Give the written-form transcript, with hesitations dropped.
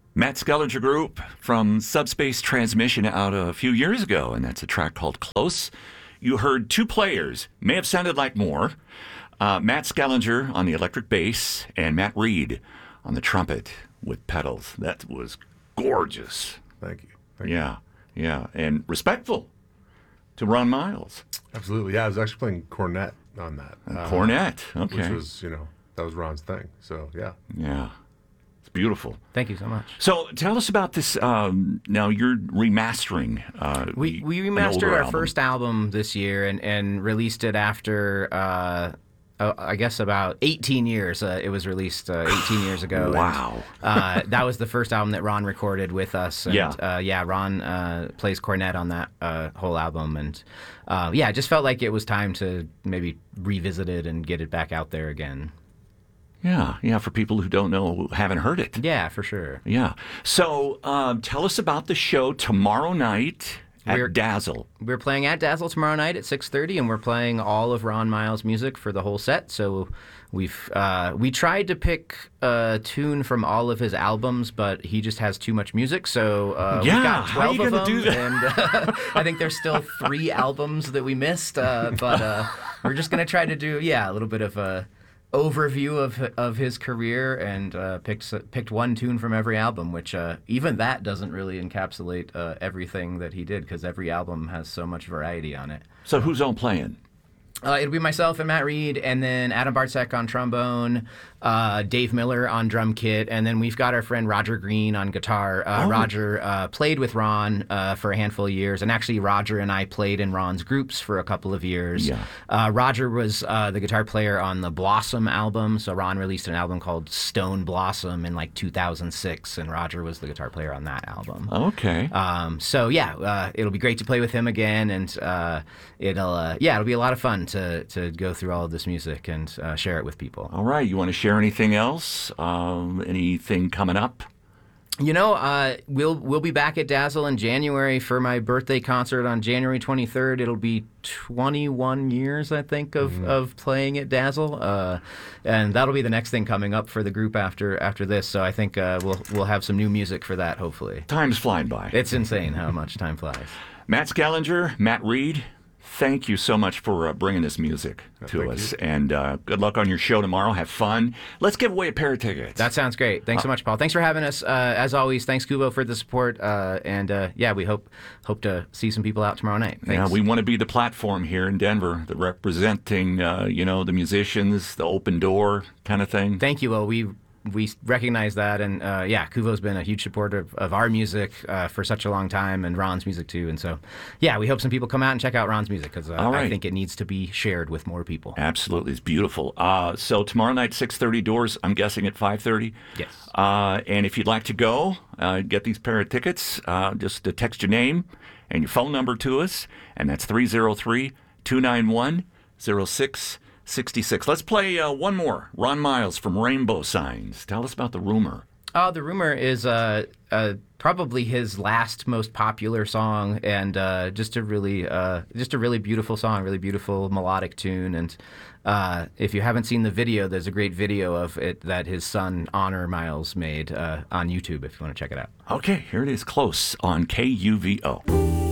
Matt Skellinger Group from Subspace Transmission out a few years ago, and that's a track called Close. You heard two players, may have sounded like more. Matt Skellinger on the electric bass and Matt Reed on the trumpet with pedals. That was gorgeous. Thank you. Yeah, and respectful to Ron Miles. Absolutely. Yeah, I was actually playing cornet on that. Cornet, okay. Which was, that was Ron's thing. So, yeah. Yeah. It's beautiful. Thank you so much. So tell us about this. Now you're remastering. We remastered our first album this year and released it after, I guess, about 18 years. It was released 18 years ago. Wow. And, that was the first album that Ron recorded with us. And, Ron plays cornet on that whole album. And, it just felt like it was time to maybe revisit it and get it back out there again. Yeah, for people who don't know, who haven't heard it. Yeah, for sure. Yeah. So tell us about the show tomorrow night at Dazzle. We're playing at Dazzle tomorrow night at 6:30, and we're playing all of Ron Miles' music for the whole set. So we tried to pick a tune from all of his albums, but he just has too much music. So we got 12 of them, do that? And I think there's still 3 albums that we missed. But we're just going to try to do a little bit of a overview of his career and picked one tune from every album, which even that doesn't really encapsulate everything that he did because every album has so much variety on it. So who's all playing? It'll be myself and Matt Reed, and then Adam Bartzak on trombone, Dave Miller on drum kit, and then we've got our friend Roger Green on guitar. Roger played with Ron for a handful of years, and actually Roger and I played in Ron's groups for a couple of years. Yeah. Roger was the guitar player on the Blossom album, so Ron released an album called Stone Blossom in 2006, and Roger was the guitar player on that album. Okay. It'll be great to play with him again, and it'll be a lot of fun to go through all of this music and share it with people. All right. You want to share anything else? Anything coming up? We'll be back at Dazzle in January for my birthday concert on January 23rd. It'll be 21 years, I think, of playing at Dazzle, and that'll be the next thing coming up for the group after this. So I think we'll have some new music for that, hopefully. Time's flying by. It's insane how much time flies. Matt Skellinger, Matt Reed, thank you so much for bringing this music to us. And good luck on your show tomorrow. Have fun. Let's give away a pair of tickets. That sounds great. Thanks so much, Paul. Thanks for having us. As always, thanks, Kubo, for the support. We hope to see some people out tomorrow night. Thanks. Yeah, we want to be the platform here in Denver, the representing, the musicians, the open door kind of thing. Thank you. Well, we recognize that, and Kuvo's been a huge supporter of our music for such a long time, and Ron's music too. And so, we hope some people come out and check out Ron's music because I think it needs to be shared with more people. Absolutely, it's beautiful. So tomorrow night, 6:30, doors, I'm guessing at 5:30. Yes. And if you'd like to go, get these pair of tickets, just text your name and your phone number to us, and that's 303-291-0666. Let's play one more. Ron Miles from Rainbow Signs. Tell us about The Rumor. The Rumor is probably his last most popular song, and just a really beautiful song, really beautiful melodic tune. And if you haven't seen the video, there's a great video of it that his son Honor Miles made on YouTube. If you want to check it out. Okay, here it is. Close on KUVO.